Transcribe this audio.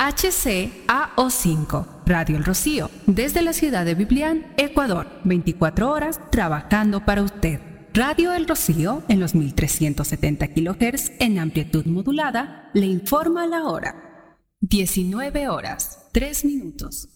HCAO5, Radio El Rocío, desde la ciudad de Biblián, Ecuador, 24 horas trabajando para usted. Radio El Rocío, en los 1370 kHz en amplitud modulada, le informa la hora. 19 horas, 3 minutos.